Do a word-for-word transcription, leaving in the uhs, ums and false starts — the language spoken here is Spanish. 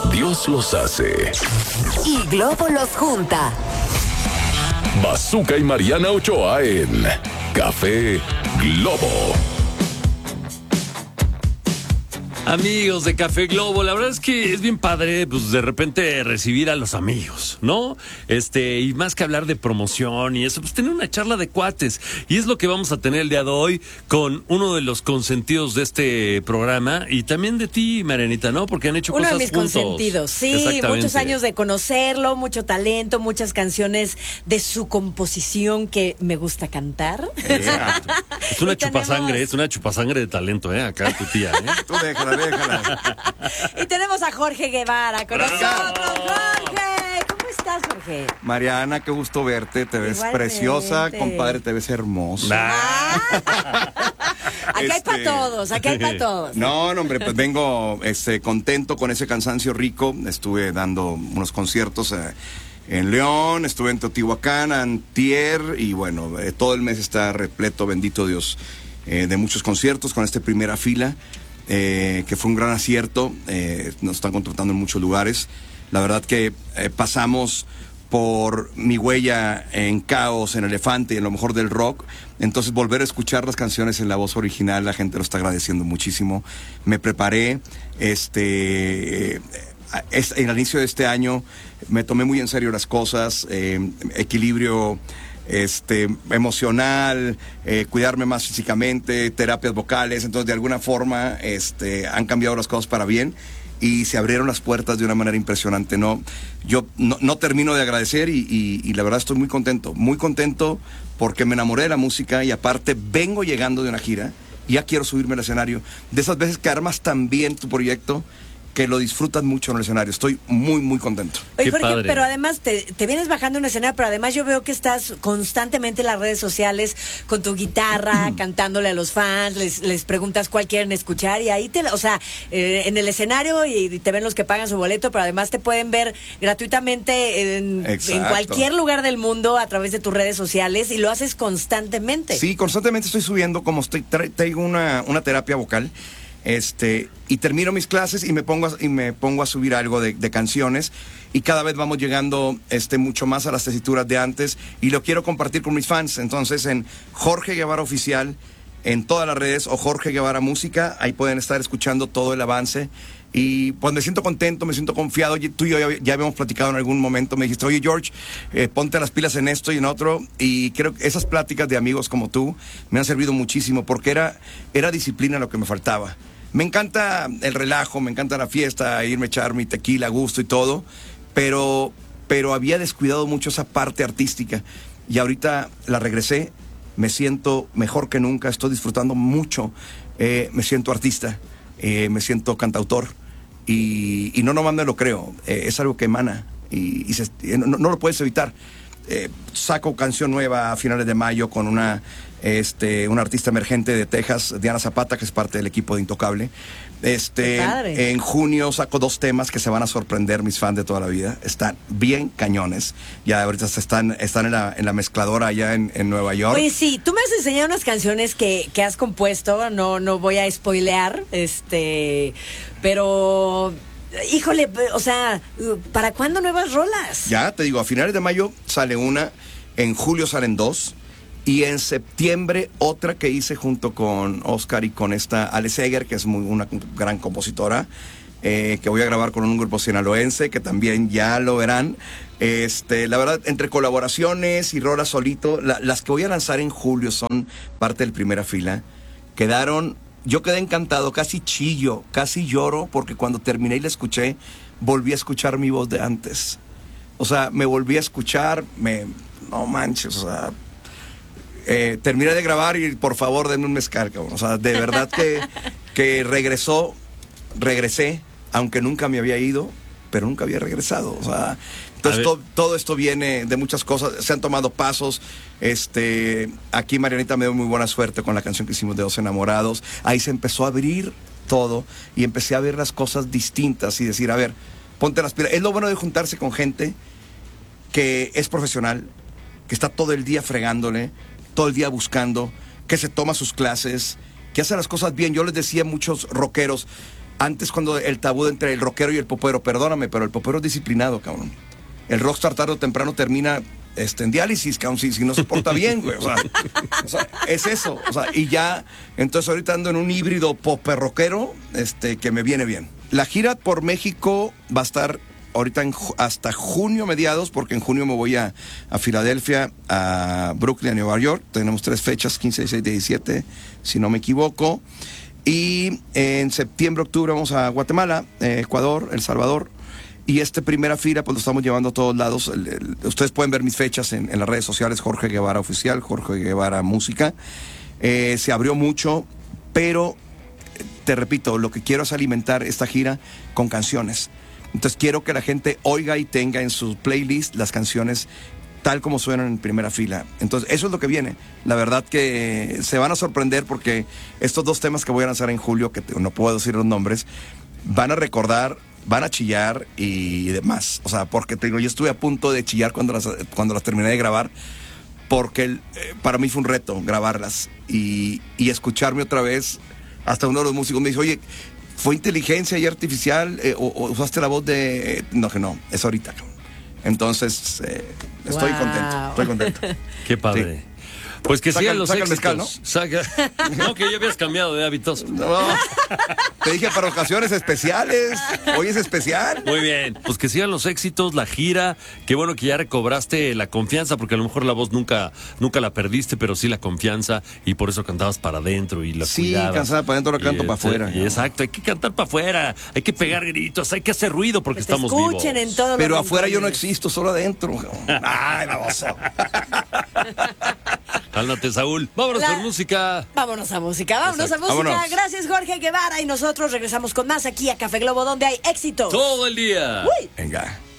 Dios los hace y Globo los junta. Bazooka y Mariana Ochoa en Café Globo. Amigos de Café Globo, la verdad es que es bien padre, pues de repente recibir a los amigos, ¿no? Este, y más que hablar de promoción y eso, pues tener una charla de cuates. Y es lo que vamos a tener el día de hoy con uno de los consentidos de este programa y también de ti, Marianita, ¿no? Porque han hecho uno cosas de mis juntos. consentidos, sí, muchos años de conocerlo, mucho talento, muchas canciones de su composición que me gusta cantar. Exacto. Es una Y chupasangre, tenemos... es una chupasangre de talento, ¿eh? Acá tu tía, ¿eh? Tú déjala, déjala. Y tenemos a Jorge Guevara con nosotros. Jorge, ¿cómo estás, Jorge? Mariana, qué gusto verte. Te ves Igualmente. preciosa, compadre, te ves hermoso. Nah. Aquí hay para Este- todos, aquí hay para todos. No, no, hombre, pues vengo este, contento con ese cansancio rico. Estuve dando unos conciertos eh, en León, estuve en Teotihuacán, antier, y bueno, eh, todo el mes está repleto, bendito Dios, eh, de muchos conciertos con esta primera fila, eh, que fue un gran acierto. Eh, nos están contratando en muchos lugares. La verdad que eh, pasamos por Mi Huella en Caos, en Elefante y en lo mejor del rock. Entonces volver a escuchar las canciones en la voz original, la gente lo está agradeciendo muchísimo. Me preparé, este, eh, es, en el inicio de este año me tomé muy en serio las cosas, eh, equilibrio este emocional, eh, cuidarme más físicamente, terapias vocales. Entonces de alguna forma este, han cambiado las cosas para bien y se abrieron las puertas de una manera impresionante. No, yo no, no termino de agradecer y, y, y la verdad estoy muy contento, muy contento porque me enamoré de la música y aparte vengo llegando de una gira y ya quiero subirme al escenario. De esas veces que armas tan bien tu proyecto que lo disfrutas mucho en el escenario. Estoy muy, muy contento. Oye, Qué Jorge, padre. pero además te, te vienes bajando en escena, pero además yo veo que estás constantemente en las redes sociales con tu guitarra, cantándole a los fans, les, les preguntas cuál quieren escuchar y ahí te, o sea, eh, en el escenario y te ven los que pagan su boleto, pero además te pueden ver gratuitamente en, en cualquier lugar del mundo a través de tus redes sociales y lo haces constantemente. Sí, constantemente estoy subiendo, como estoy, tra- traigo una, una terapia vocal. Este, y termino mis clases y me pongo a, y me pongo a subir algo de, de canciones y cada vez vamos llegando este, mucho más a las tesituras de antes y lo quiero compartir con mis fans. Entonces en Jorge Guevara Oficial en todas las redes o Jorge Guevara Música, ahí pueden estar escuchando todo el avance y pues me siento contento, me siento confiado. Tú y yo ya, ya habíamos platicado en algún momento, me dijiste, oye George, eh, ponte las pilas en esto y en otro, y creo que esas pláticas de amigos como tú me han servido muchísimo porque era, era disciplina lo que me faltaba. Me encanta el relajo, me encanta la fiesta, irme a echar mi tequila a gusto y todo, pero, pero había descuidado mucho esa parte artística y ahorita la regresé, me siento mejor que nunca, estoy disfrutando mucho, eh, me siento artista, eh, me siento cantautor y, y no nomás me lo creo, eh, es algo que emana y, y se, no, no lo puedes evitar. Eh, saco canción nueva a finales de mayo con una este una artista emergente de Texas, Diana Zapata, que es parte del equipo de Intocable. Este, en junio saco dos temas que se van a sorprender mis fans de toda la vida. Están bien cañones. Ya ahorita están, están en la, en la mezcladora allá en, en Nueva York. Oye, sí, tú me has enseñado unas canciones que, que has compuesto, no, no voy a spoilear, este, pero... Híjole, o sea, ¿para cuándo nuevas rolas? Ya, te digo, a finales de mayo sale una, en julio salen dos, y en septiembre otra que hice junto con Oscar y con esta Ale Seger, que es muy, una gran compositora, eh, que voy a grabar con un grupo sinaloense, que también ya lo verán. Este, la verdad, entre colaboraciones y rolas solito, la, las que voy a lanzar en julio son parte del Primera Fila. Quedaron... Yo quedé encantado, casi chillo, casi lloro, porque cuando terminé y la escuché, volví a escuchar mi voz de antes. O sea, me volví a escuchar, me... No manches, o sea... Eh, terminé de grabar y por favor denme un mezcal, cabrón. O sea, de verdad que, que regresó, regresé, aunque nunca me había ido, pero nunca había regresado. O sea, entonces to, todo esto viene de muchas cosas, se han tomado pasos. Este, aquí Marianita me dio muy buena suerte con la canción que hicimos de Dos Enamorados. Ahí se empezó a abrir todo y empecé a ver las cosas distintas y decir, a ver, ponte las pilas. Es lo bueno de juntarse con gente que es profesional, que está todo el día fregándole, todo el día buscando, que se toma sus clases, que hace las cosas bien. Yo les decía a muchos rockeros, antes cuando el tabú entre el rockero y el popero, perdóname, pero el popero es disciplinado, cabrón. El rockstar tarde o temprano termina este, en diálisis, cabrón, si, si no se porta bien, güey. O sea, o sea, es eso. O sea, y ya, entonces ahorita ando en un híbrido pop-rockero, este, que me viene bien. La gira por México va a estar ahorita en, hasta junio mediados, porque en junio me voy a, a Filadelfia, a Brooklyn, a Nueva York. Tenemos tres fechas, quince, dieciséis, diecisiete, si no me equivoco. Y en septiembre, octubre vamos a Guatemala, eh, Ecuador, El Salvador. Y esta primera fila, pues lo estamos llevando a todos lados. El, el, ustedes pueden ver mis fechas en, en las redes sociales, Jorge Guevara Oficial, Jorge Guevara Música. Eh, se abrió mucho, pero te repito, lo que quiero es alimentar esta gira con canciones. Entonces quiero que la gente oiga y tenga en su playlist las canciones tal como suenan en primera fila. Entonces, eso es lo que viene. La verdad que se van a sorprender porque estos dos temas que voy a lanzar en julio, que no puedo decir los nombres, van a recordar, van a chillar y demás. O sea, porque te digo, yo estuve a punto de chillar cuando las, cuando las terminé de grabar, porque el, eh, para mí fue un reto grabarlas y, y escucharme otra vez. Hasta uno de los músicos me dice, oye, ¿fue inteligencia y artificial eh, o, o usaste la voz de...? No, que no, es ahorita. Entonces, eh, estoy Wow. contento, estoy contento. Qué padre. Sí. Pues que Saca- sigan los saca el éxitos. mezcal, ¿no? Saca- no, que ya habías cambiado de hábitos. No, te dije para ocasiones especiales. Hoy es especial. Muy bien, pues que sigan los éxitos, la gira. Qué bueno que ya recobraste la confianza, porque a lo mejor la voz nunca, nunca la perdiste, pero sí la confianza, y por eso cantabas para adentro y la Sí, cuidabas. cansada para adentro, la canto Y, para este, afuera. y exacto, hay que cantar para afuera, hay que pegar gritos, hay que hacer ruido porque Que te estamos vivos. escuchen en todos Pero los afuera yo no rincones. existo, solo adentro. Ay, baboso. Cálmate, Saúl. Vámonos La- con música. Vámonos a música, vámonos Exacto. a música. Vámonos. Gracias, Jorge Guevara. Y nosotros regresamos con más aquí a Café Globo, donde hay éxito. Todo el día. Uy. Venga.